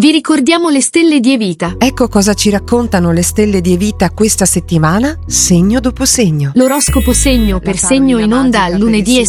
Vi ricordiamo le stelle di Evita. Ecco cosa ci raccontano le stelle di Evita questa settimana, segno dopo segno. L'oroscopo segno per segno in onda al lunedì e